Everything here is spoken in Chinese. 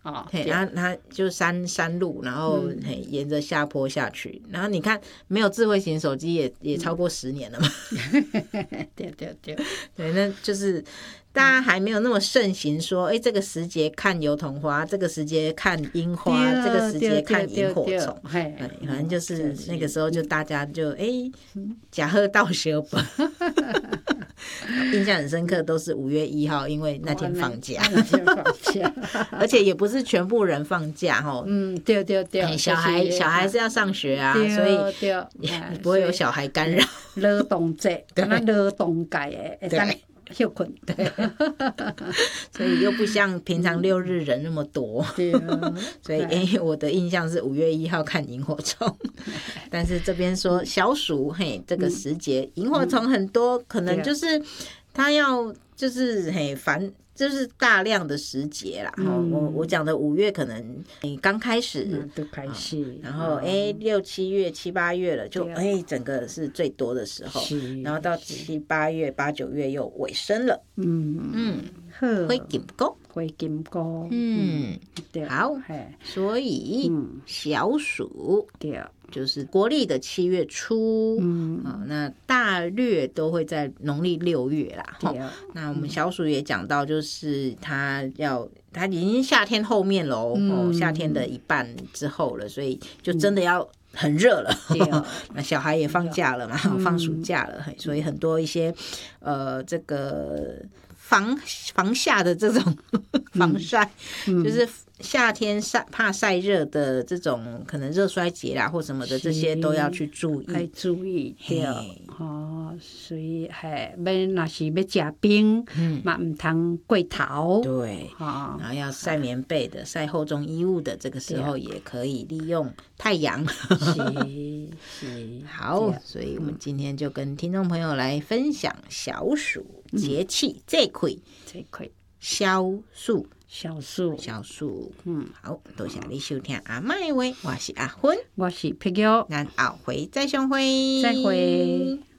然后它就山路，然后沿着下坡下去，然后你看没有智慧型手机也超过10年了嘛。 对， 那就是大家还没有那么盛行说，这个时节看油桐花，这个时节看樱花，这个时节看萤火虫，反正就是那个时候就大家就假贺到小吧。印象很深刻，都是5月1号，因为那天放假，而且也不是全部人放假对， 小孩是要上学啊，所以不会有小孩干扰。 劳动节，可能劳动节的，会休困， 对，所以又不像平常6日人那么多，所以我的印象是5月1号看萤火虫，但是这边说小暑这个时节萤火虫很多，可能就是它要就是就是大量的时节啦。我讲的5月可能刚开始，然后6、7月、7、8月了，就整个是最多的时候，然后到7、8月、8、9月又尾声了。灰金菇，好，所以小暑就是国历的7月初，那大略都会在农历6月啦。那我们小暑也讲到，就是它已经夏天后面喽，夏天的一半之后了，所以就真的要很热了。那小孩也放假了嘛，放暑假了，所以很多一些这个防夏的这种防晒，就是夏天怕晒热的这种可能热衰竭啦或什么的，这些都要去注意。 对，所以若是要吃冰，嘛唔通过头。 对，然后要晒棉被的、晒厚重衣物的，这个时候也可以利用太阳。好，所以我们今天就跟听众朋友来分享小暑节气这块小暑。好，多谢你收听阿嬷的话，我是阿芬， 我是碧玉， 咱后回再相会。